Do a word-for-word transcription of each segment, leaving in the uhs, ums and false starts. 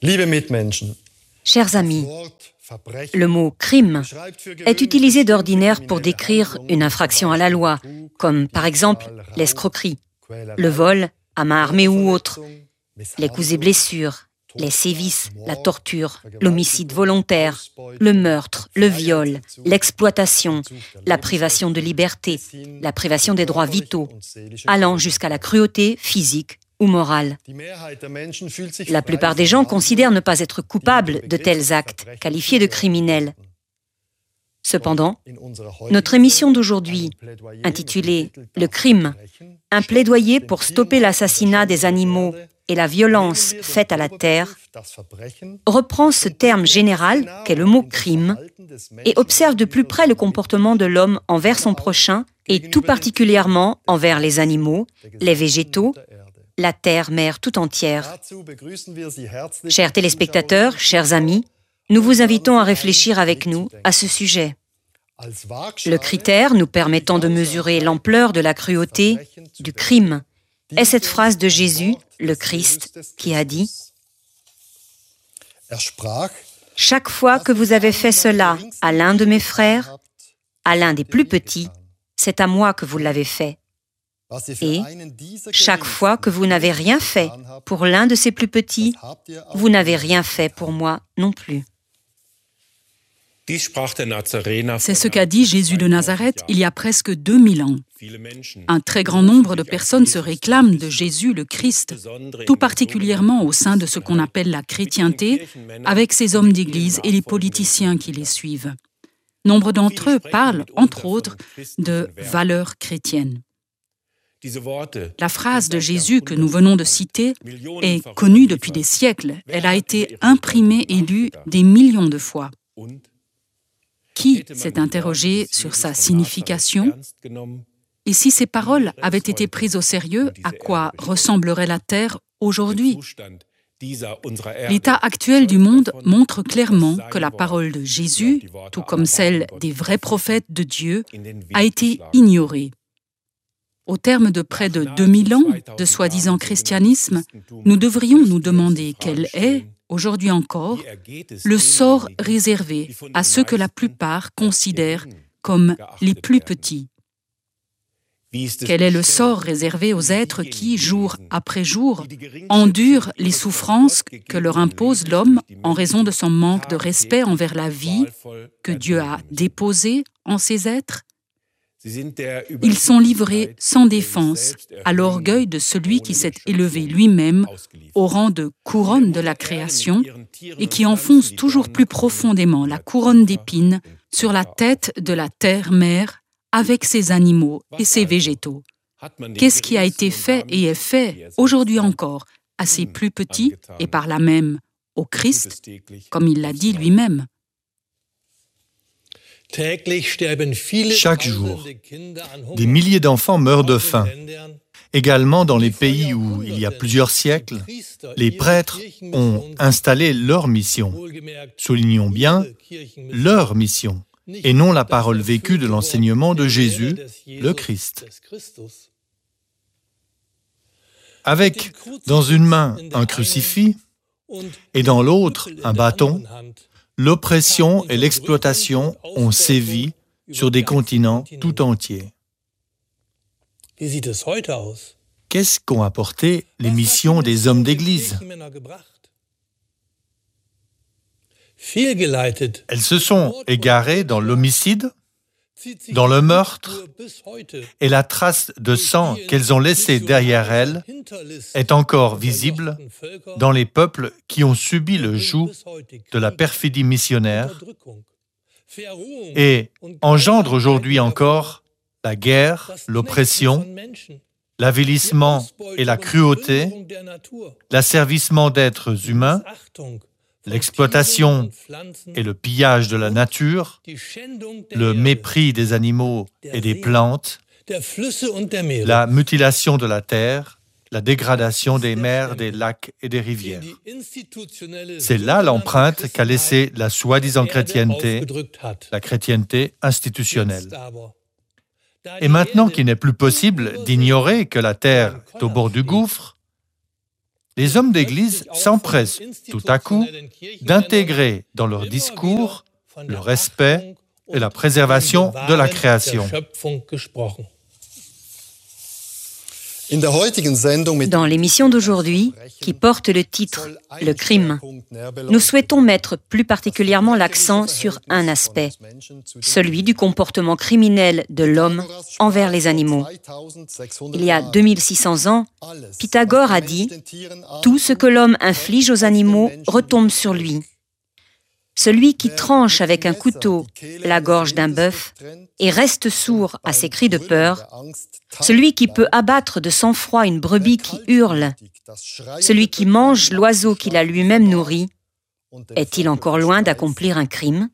Liebe Mitmenschen, Chers amis, le mot « crime » est utilisé d'ordinaire pour décrire une infraction à la loi, comme par exemple l'escroquerie, le vol à main armée ou autre, les coups et blessures, les sévices, la torture, l'homicide volontaire, le meurtre, le viol, l'exploitation, la privation de liberté, la privation des droits vitaux, allant jusqu'à la cruauté physique ou morale. La plupart des gens considèrent ne pas être coupables de tels actes, qualifiés de criminels. Cependant, notre émission d'aujourd'hui, intitulée « Le crime », un plaidoyer pour stopper l'assassinat des animaux et la violence faite à la terre, reprend ce terme général qu'est le mot « crime » et observe de plus près le comportement de l'homme envers son prochain et tout particulièrement envers les animaux, les végétaux, la terre-mère tout entière. Chers téléspectateurs, chers amis, nous vous invitons à réfléchir avec nous à ce sujet. Le critère nous permettant de mesurer l'ampleur de la cruauté, du crime, est cette phrase de Jésus, le Christ, qui a dit « Chaque fois que vous avez fait cela à l'un de mes frères, à l'un des plus petits, c'est à moi que vous l'avez fait. Et chaque fois que vous n'avez rien fait pour l'un de ces plus petits, vous n'avez rien fait pour moi non plus. » C'est ce qu'a dit Jésus de Nazareth il y a presque deux mille ans. Un très grand nombre de personnes se réclament de Jésus le Christ, tout particulièrement au sein de ce qu'on appelle la chrétienté, avec ses hommes d'église et les politiciens qui les suivent. Nombre d'entre eux parlent, entre autres, de valeurs chrétiennes. La phrase de Jésus que nous venons de citer est connue depuis des siècles. Elle a été imprimée et lue des millions de fois. Qui s'est interrogé sur sa signification? Et si ces paroles avaient été prises au sérieux, à quoi ressemblerait la terre aujourd'hui? L'état actuel du monde montre clairement que la parole de Jésus, tout comme celle des vrais prophètes de Dieu, a été ignorée. Au terme de près de deux mille ans de soi-disant christianisme, nous devrions nous demander quel est, aujourd'hui encore, le sort réservé à ceux que la plupart considèrent comme les plus petits. Quel est le sort réservé aux êtres qui, jour après jour, endurent les souffrances que leur impose l'homme en raison de son manque de respect envers la vie que Dieu a déposée en ces êtres? Ils sont livrés sans défense à l'orgueil de celui qui s'est élevé lui-même au rang de couronne de la création et qui enfonce toujours plus profondément la couronne d'épines sur la tête de la terre-mère avec ses animaux et ses végétaux. Qu'est-ce qui a été fait et est fait aujourd'hui encore à ses plus petits et par là même au Christ, comme il l'a dit lui-même? Chaque jour, des milliers d'enfants meurent de faim. Également, dans les pays où, il y a plusieurs siècles, les prêtres ont installé leur mission. Soulignons bien, leur mission, et non la parole vécue de l'enseignement de Jésus, le Christ. Avec, dans une main, un crucifix, et dans l'autre, un bâton, l'oppression et l'exploitation ont sévi sur des continents tout entiers. Qu'est-ce qu'ont apporté les missions des hommes d'Église? Elles se sont égarées dans l'homicide, dans le meurtre, et la trace de sang qu'elles ont laissée derrière elles est encore visible dans les peuples qui ont subi le joug de la perfidie missionnaire et engendrent aujourd'hui encore la guerre, l'oppression, l'avilissement et la cruauté, l'asservissement d'êtres humains, l'exploitation et le pillage de la nature, le mépris des animaux et des plantes, la mutilation de la terre, la dégradation des mers, des lacs et des rivières. C'est là l'empreinte qu'a laissée la soi-disant chrétienté, la chrétienté institutionnelle. Et maintenant qu'il n'est plus possible d'ignorer que la terre est au bord du gouffre, les hommes d'Église s'empressent tout à coup d'intégrer dans leur discours le respect et la préservation de la création. Dans l'émission d'aujourd'hui, qui porte le titre « Le crime », nous souhaitons mettre plus particulièrement l'accent sur un aspect, celui du comportement criminel de l'homme envers les animaux. Il y a deux mille six cents ans, Pythagore a dit « Tout ce que l'homme inflige aux animaux retombe sur lui ». Celui qui tranche avec un couteau la gorge d'un bœuf et reste sourd à ses cris de peur, celui qui peut abattre de sang-froid une brebis qui hurle, celui qui mange l'oiseau qu'il a lui-même nourri, est-il encore loin d'accomplir un crime?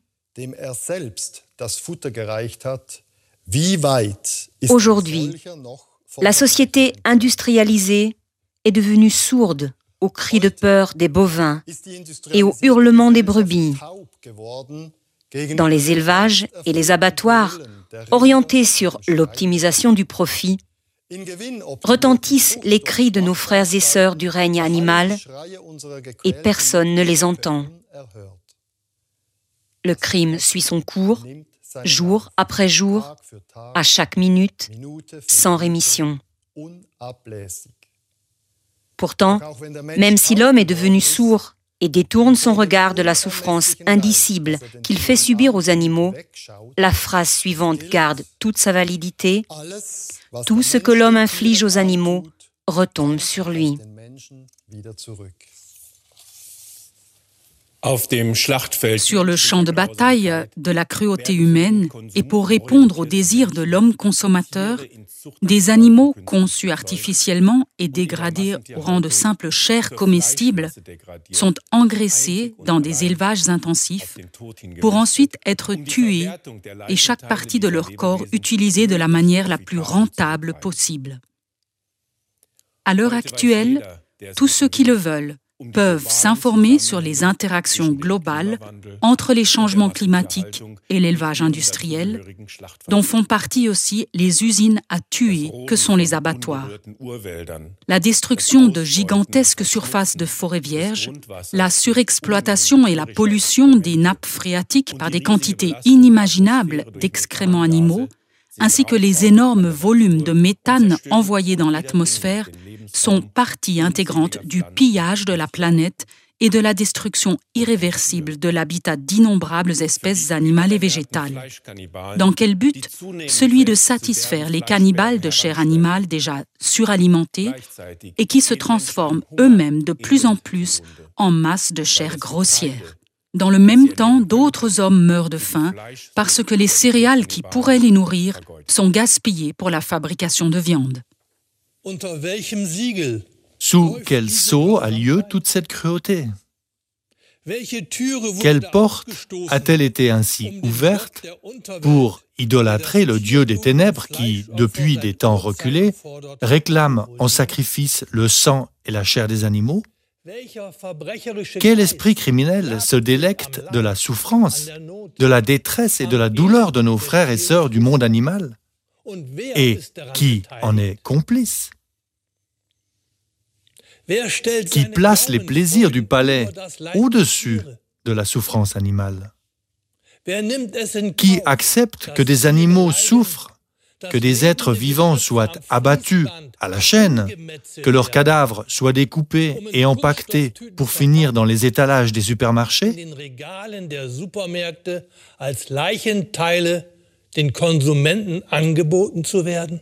Aujourd'hui, la société industrialisée est devenue sourde aux cris de peur des bovins et aux hurlements des brebis. Dans les élevages et les abattoirs, orientés sur l'optimisation du profit, retentissent les cris de nos frères et sœurs du règne animal et personne ne les entend. Le crime suit son cours, jour après jour, à chaque minute, sans rémission. Pourtant, même si l'homme est devenu sourd et détourne son regard de la souffrance indicible qu'il fait subir aux animaux, la phrase suivante garde toute sa validité. Tout ce que l'homme inflige aux animaux retombe sur lui. Sur le champ de bataille de la cruauté humaine et pour répondre aux désirs de l'homme consommateur, des animaux conçus artificiellement et dégradés au rang de simple chair comestible sont engraissés dans des élevages intensifs pour ensuite être tués et chaque partie de leur corps utilisée de la manière la plus rentable possible. À l'heure actuelle, tous ceux qui le veulent peuvent s'informer sur les interactions globales entre les changements climatiques et l'élevage industriel, dont font partie aussi les usines à tuer que sont les abattoirs. La destruction de gigantesques surfaces de forêts vierges, la surexploitation et la pollution des nappes phréatiques par des quantités inimaginables d'excréments animaux, ainsi que les énormes volumes de méthane envoyés dans l'atmosphère, sont partie intégrante du pillage de la planète et de la destruction irréversible de l'habitat d'innombrables espèces animales et végétales. Dans quel but? Celui de satisfaire les cannibales de chair animale déjà suralimentés et qui se transforment eux-mêmes de plus en plus en masse de chair grossière. Dans le même temps, d'autres hommes meurent de faim parce que les céréales qui pourraient les nourrir sont gaspillées pour la fabrication de viande. Sous quel sceau a lieu toute cette cruauté? Quelle porte a-t-elle été ainsi ouverte pour idolâtrer le Dieu des ténèbres qui, depuis des temps reculés, réclame en sacrifice le sang et la chair des animaux? Quel esprit criminel se délecte de la souffrance, de la détresse et de la douleur de nos frères et sœurs du monde animal? Et qui en est complice? Qui place les plaisirs du palais au-dessus de la souffrance animale? Qui accepte que des animaux souffrent, que des êtres vivants soient abattus à la chaîne, que leurs cadavres soient découpés et empaquetés pour finir dans les étalages des supermarchés? den Konsumenten angeboten zu werden?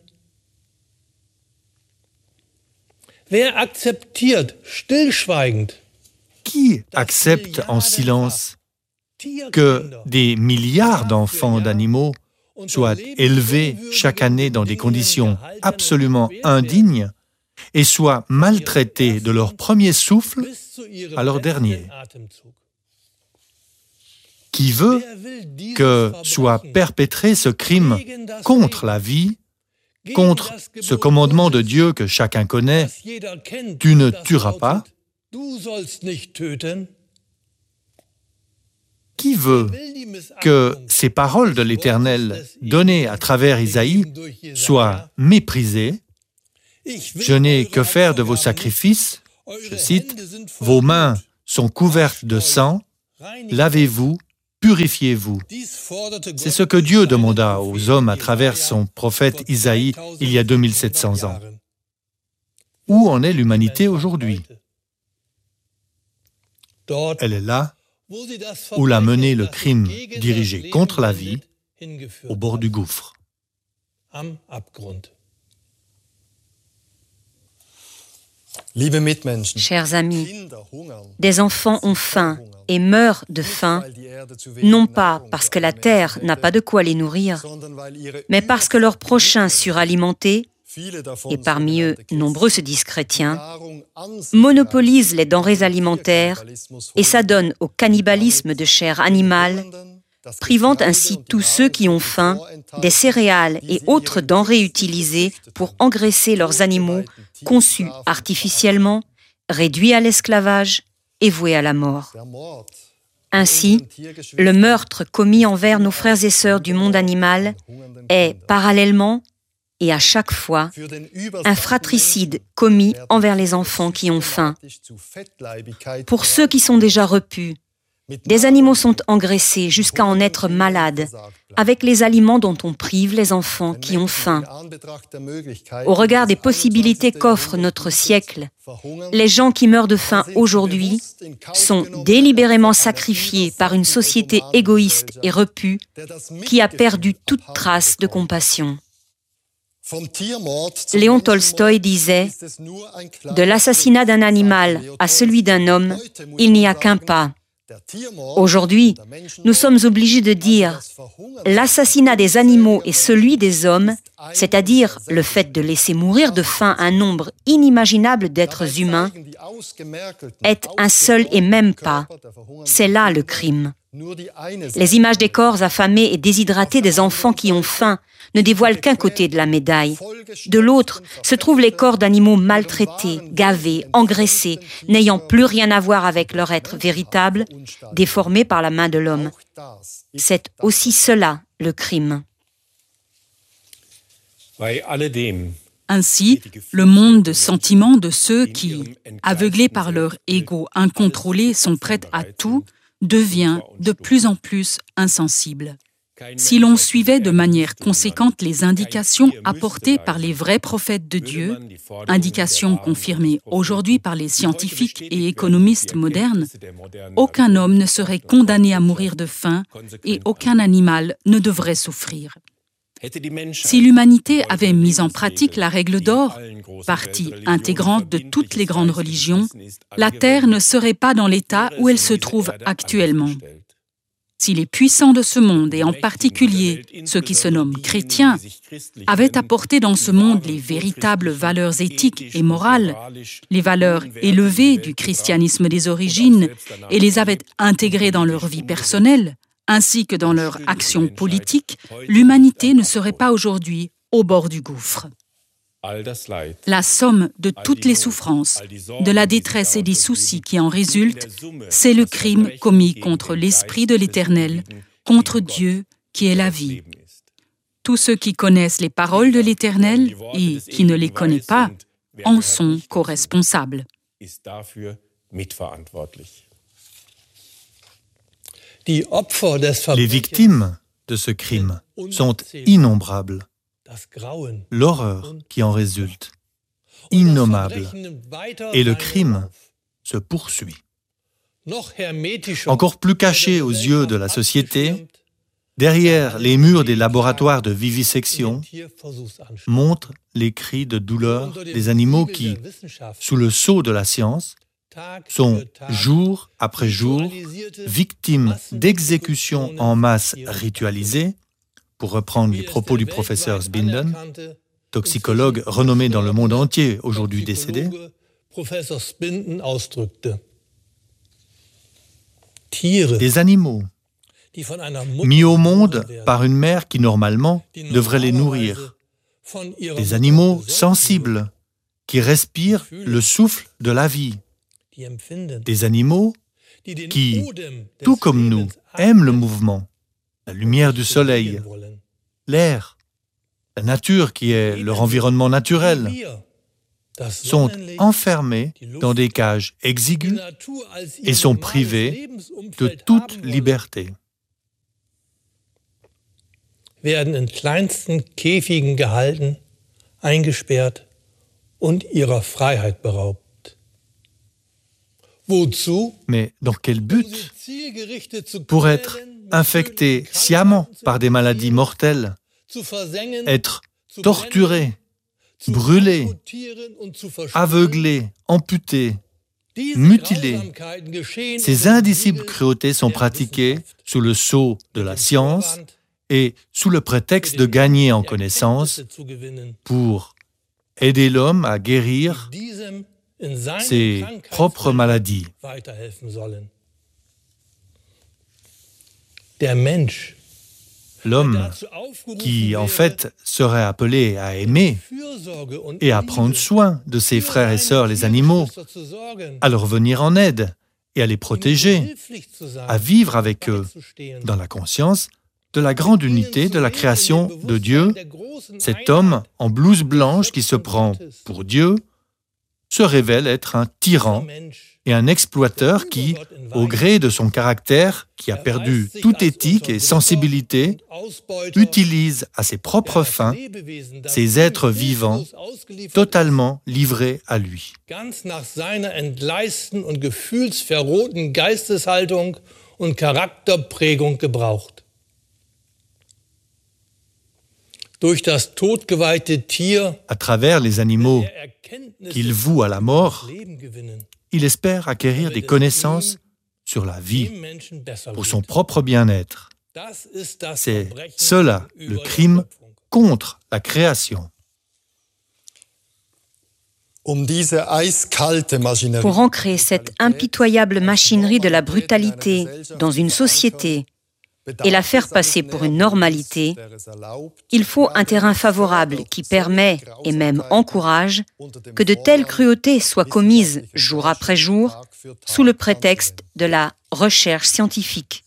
Wer akzeptiert stillschweigend? Qui accepte en silence que des milliards d'enfants d'animaux soient élevés chaque année dans des conditions absolument indignes et soient maltraités de leur premier souffle à leur dernier? Qui veut que soit perpétré ce crime contre la vie, contre ce commandement de Dieu que chacun connaît, « Tu ne tueras pas », qui veut que ces paroles de l'Éternel données à travers Isaïe soient méprisées? « Je n'ai que faire de vos sacrifices, Je cite, « Vos mains sont couvertes de sang, lavez-vous, purifiez-vous. » C'est ce que Dieu demanda aux hommes à travers son prophète Isaïe il y a deux mille sept cents ans. Où en est l'humanité aujourd'hui? Elle est là où l'a mené le crime dirigé contre la vie, au bord du gouffre. Chers amis, des enfants ont faim et meurent de faim, non pas parce que la terre n'a pas de quoi les nourrir, mais parce que leurs prochains suralimentés, et parmi eux nombreux se disent chrétiens, monopolisent les denrées alimentaires et s'adonnent au cannibalisme de chair animale, privant ainsi tous ceux qui ont faim des céréales et autres denrées utilisées pour engraisser leurs animaux conçus artificiellement, réduits à l'esclavage et voués à la mort. Ainsi, le meurtre commis envers nos frères et sœurs du monde animal est parallèlement et à chaque fois un fratricide commis envers les enfants qui ont faim. Pour ceux qui sont déjà repus, des animaux sont engraissés jusqu'à en être malades avec les aliments dont on prive les enfants qui ont faim. Au regard des possibilités qu'offre notre siècle, les gens qui meurent de faim aujourd'hui sont délibérément sacrifiés par une société égoïste et repue qui a perdu toute trace de compassion. Léon Tolstoï disait « De l'assassinat d'un animal à celui d'un homme, il n'y a qu'un pas. » Aujourd'hui, nous sommes obligés de dire « L'assassinat des animaux et celui des hommes, c'est-à-dire le fait de laisser mourir de faim un nombre inimaginable d'êtres humains, est un seul et même pas. C'est là le crime. » Les images des corps affamés et déshydratés des enfants qui ont faim ne dévoilent qu'un côté de la médaille. De l'autre se trouvent les corps d'animaux maltraités, gavés, engraissés, n'ayant plus rien à voir avec leur être véritable, déformés par la main de l'homme. C'est aussi cela le crime. Ainsi, le monde de sentiments de ceux qui, aveuglés par leur ego incontrôlé, sont prêts à tout, devient de plus en plus insensible. Si l'on suivait de manière conséquente les indications apportées par les vrais prophètes de Dieu, indications confirmées aujourd'hui par les scientifiques et économistes modernes, aucun homme ne serait condamné à mourir de faim et aucun animal ne devrait souffrir. Si l'humanité avait mis en pratique la règle d'or, partie intégrante de toutes les grandes religions, la Terre ne serait pas dans l'état où elle se trouve actuellement. Si les puissants de ce monde, et en particulier ceux qui se nomment chrétiens, avaient apporté dans ce monde les véritables valeurs éthiques et morales, les valeurs élevées du christianisme des origines, et les avaient intégrées dans leur vie personnelle, ainsi que dans leur action politique, l'humanité ne serait pas aujourd'hui au bord du gouffre. La somme de toutes les souffrances, de la détresse et des soucis qui en résultent, c'est le crime commis contre l'Esprit de l'Éternel, contre Dieu qui est la vie. Tous ceux qui connaissent les paroles de l'Éternel et qui ne les connaissent pas en sont co-responsables. Les victimes de ce crime sont innombrables. L'horreur qui en résulte, innommable, et le crime se poursuit. Encore plus caché aux yeux de la société, derrière les murs des laboratoires de vivisection, montrent les cris de douleur des animaux qui, sous le sceau de la science, sont jour après jour victimes d'exécutions en masse ritualisées, pour reprendre les propos du professeur Sbinden, toxicologue renommé dans le monde entier, aujourd'hui décédé. Des animaux mis au monde par une mère qui, normalement, devrait les nourrir. Des animaux sensibles qui respirent le souffle de la vie. Des animaux qui, tout comme nous, aiment le mouvement, la lumière du soleil, l'air, la nature qui est leur environnement naturel. sont enfermés dans des cages exiguës et sont privés de toute liberté. Werden in kleinsten Käfigen gehalten, eingesperrt und ihrer Freiheit beraubt. Wozu? Mais dans quel but? Pour être infectés sciemment par des maladies mortelles, être torturés, brûlés, aveuglés, amputés, mutilés. Ces indicibles cruautés sont pratiquées sous le sceau de la science et sous le prétexte de gagner en connaissance pour aider l'homme à guérir ses propres maladies. L'homme, qui en fait serait appelé à aimer et à prendre soin de ses frères et sœurs les animaux, à leur venir en aide et à les protéger, à vivre avec eux dans la conscience de la grande unité de la création de Dieu, cet homme en blouse blanche qui se prend pour Dieu se révèle être un tyran et un exploiteur qui, au gré de son caractère, qui a perdu toute éthique et sensibilité, utilise à ses propres fins ces êtres vivants totalement livrés à lui. Ganz nach seiner entgleisten und gefühlsverrohten Geisteshaltung und Charakterprägung gebraucht. Durch das totgeweihte Tier, à travers les animaux qu'il voue à la mort, il espère acquérir des connaissances sur la vie, pour son propre bien-être. C'est cela, le crime contre la création. Pour ancrer cette impitoyable machinerie de la brutalité dans une société et la faire passer pour une normalité, il faut un terrain favorable qui permet et même encourage que de telles cruautés soient commises jour après jour sous le prétexte de la recherche scientifique.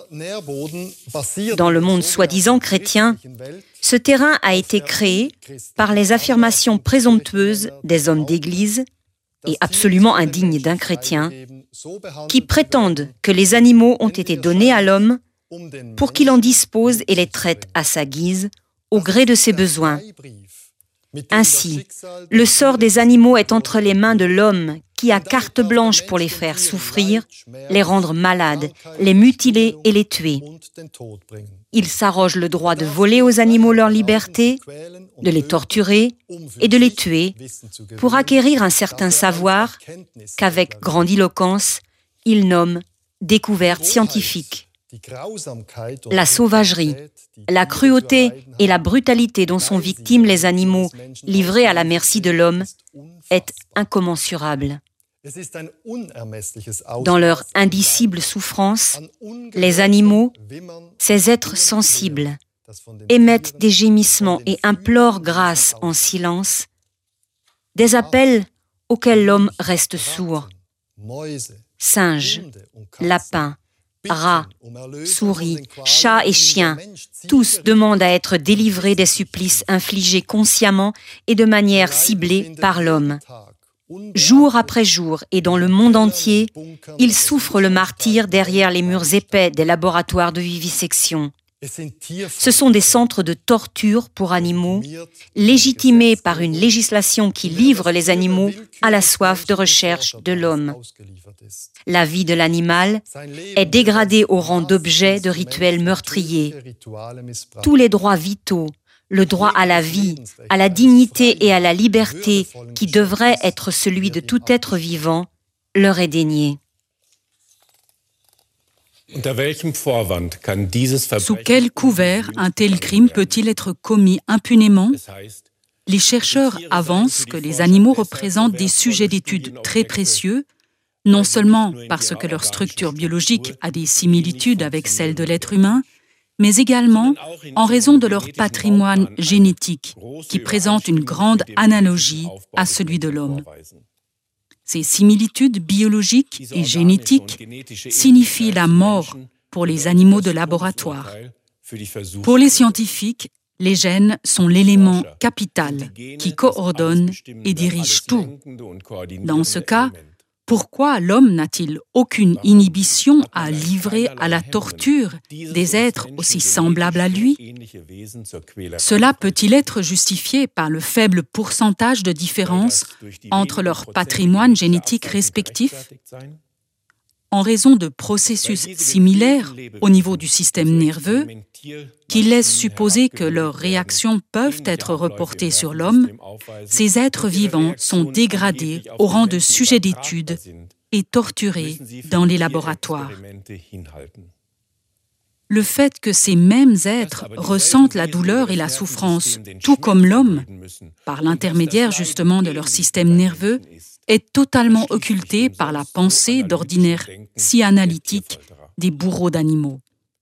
Dans le monde soi-disant chrétien, ce terrain a été créé par les affirmations présomptueuses des hommes d'Église et absolument indignes d'un chrétien qui prétendent que les animaux ont été donnés à l'homme pour qu'il en dispose et les traite à sa guise, au gré de ses besoins. Ainsi, le sort des animaux est entre les mains de l'homme qui a carte blanche pour les faire souffrir, les rendre malades, les mutiler et les tuer. Il s'arroge le droit de voler aux animaux leur liberté, de les torturer et de les tuer pour acquérir un certain savoir qu'avec grandiloquence, il nomme découverte scientifique. La sauvagerie, la cruauté et la brutalité dont sont victimes les animaux livrés à la merci de l'homme est incommensurable. Dans leur indicible souffrance, les animaux, ces êtres sensibles, émettent des gémissements et implorent grâce en silence, des appels auxquels l'homme reste sourd. Singes, lapins, rats, souris, chats et chiens, tous demandent à être délivrés des supplices infligés consciemment et de manière ciblée par l'homme. Jour après jour et dans le monde entier, ils souffrent le martyre derrière les murs épais des laboratoires de vivisection. Ce sont des centres de torture pour animaux, légitimés par une législation qui livre les animaux à la soif de recherche de l'homme. La vie de l'animal est dégradée au rang d'objet de rituels meurtriers. Tous les droits vitaux, le droit à la vie, à la dignité et à la liberté qui devrait être celui de tout être vivant, leur est dénié. Sous quel couvert un tel crime peut-il être commis impunément? Les chercheurs avancent que les animaux représentent des sujets d'études très précieux, non seulement parce que leur structure biologique a des similitudes avec celle de l'être humain, mais également en raison de leur patrimoine génétique, qui présente une grande analogie à celui de l'homme. Ces similitudes biologiques et génétiques signifient la mort pour les animaux de laboratoire. Pour les scientifiques, Les gènes sont l'élément capital qui coordonne et dirige tout. Dans ce cas, pourquoi l'homme n'a-t-il aucune inhibition à livrer à la torture des êtres aussi semblables à lui? Cela peut-il être justifié par le faible pourcentage de différence entre leurs patrimoines génétiques respectifs? En raison de processus similaires au niveau du système nerveux, qui laissent supposer que leurs réactions peuvent être reportées sur l'homme, ces êtres vivants sont dégradés au rang de sujets d'étude et torturés dans les laboratoires. Le fait que ces mêmes êtres ressentent la douleur et la souffrance, tout comme l'homme, par l'intermédiaire justement de leur système nerveux, est totalement occulté par la pensée d'ordinaire si analytique des bourreaux d'animaux.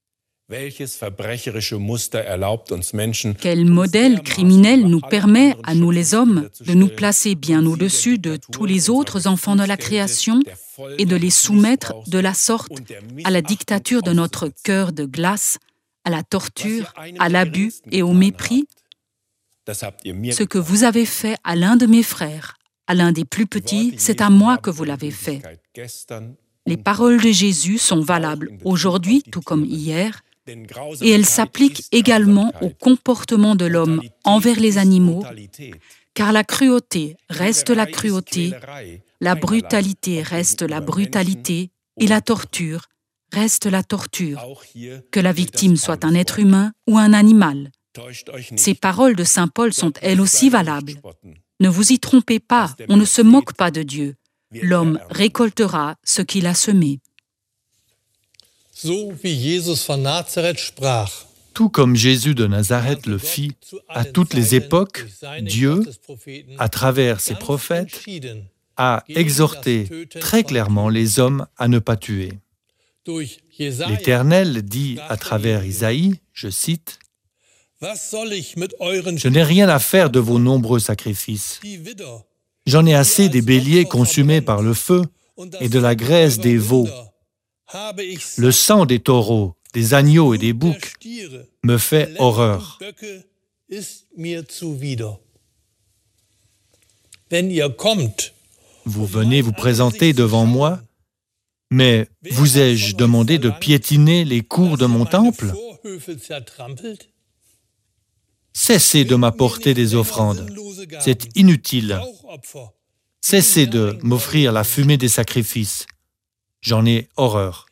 Quel modèle criminel nous permet, à nous les hommes, de nous placer bien au-dessus de tous les autres enfants de la création et de les soumettre de la sorte à la dictature de notre cœur de glace, à la torture, à l'abus et au mépris? Ce que vous avez fait à l'un de mes frères, à l'un des plus petits, c'est à moi que vous l'avez fait. Les paroles de Jésus sont valables aujourd'hui, tout comme hier, et elles s'appliquent également au comportement de l'homme envers les animaux, car la cruauté reste la cruauté, la brutalité reste la brutalité, et la torture reste la torture, que la victime soit un être humain ou un animal. Ces paroles de saint Paul sont elles aussi valables. Ne vous y trompez pas, on ne se moque pas de Dieu. L'homme récoltera ce qu'il a semé. Tout comme Jésus de Nazareth le fit à toutes les époques, Dieu, à travers ses prophètes, a exhorté très clairement les hommes à ne pas tuer. L'Éternel dit à travers Isaïe, je cite, « Je n'ai rien à faire de vos nombreux sacrifices. J'en ai assez des béliers consumés par le feu et de la graisse des veaux. Le sang des taureaux, des agneaux et des boucs me fait horreur. » Vous venez vous présenter devant moi, mais vous ai-je demandé de piétiner les cours de mon temple? Cessez de m'apporter des offrandes, c'est inutile. Cessez de m'offrir la fumée des sacrifices, j'en ai horreur.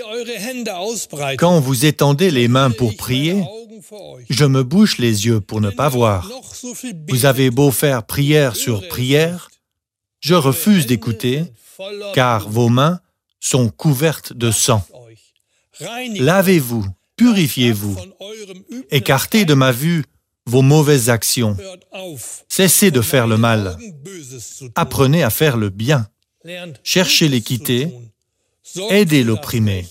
Quand vous étendez les mains pour prier, je me bouche les yeux pour ne pas voir. Vous avez beau faire prière sur prière, je refuse d'écouter, car vos mains sont couvertes de sang. Lavez-vous, purifiez-vous, écartez de ma vue vos mauvaises actions. Cessez de faire le mal. Apprenez à faire le bien. Cherchez l'équité. Aidez l'opprimé.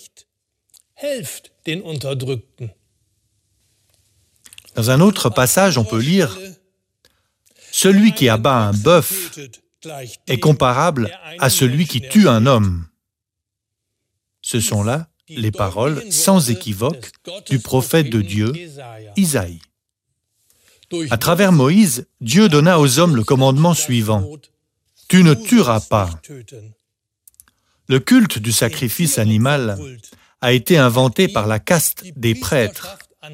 Dans un autre passage, on peut lire « Celui qui abat un bœuf est comparable à celui qui tue un homme. » Ce sont là les paroles sans équivoque du prophète de Dieu, Isaïe. À travers Moïse, Dieu donna aux hommes le commandement suivant. « Tu ne tueras pas. » Le culte du sacrifice animal a été inventé par la caste des prêtres.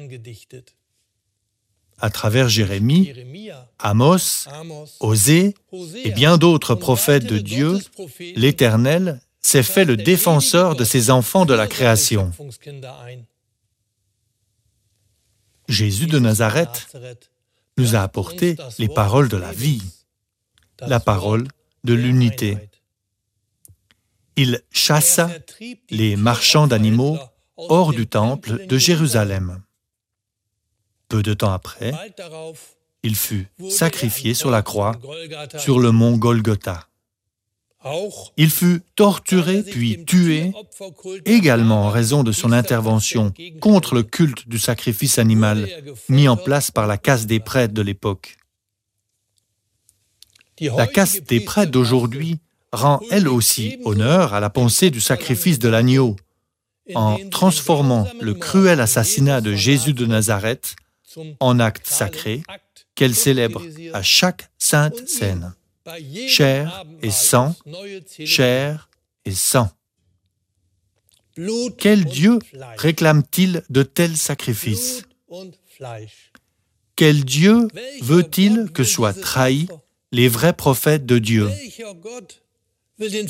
À travers Jérémie, Amos, Osée et bien d'autres prophètes de Dieu, l'Éternel s'est fait le défenseur de ses enfants de la création. Jésus de Nazareth nous a apporté les paroles de la vie, la parole de l'unité. Il chassa les marchands d'animaux hors du temple de Jérusalem. Peu de temps après, il fut sacrifié sur la croix, sur le mont Golgotha. Il fut torturé puis tué, également en raison de son intervention contre le culte du sacrifice animal mis en place par la caste des prêtres de l'époque. La caste des prêtres d'aujourd'hui rend elle aussi honneur à la pensée du sacrifice de l'agneau, en transformant le cruel assassinat de Jésus de Nazareth en acte sacré qu'elle célèbre à chaque sainte scène. Chair et sang, chair et sang. Quel Dieu réclame-t-il de tels sacrifices? Quel Dieu veut-il que soient trahis les vrais prophètes de Dieu?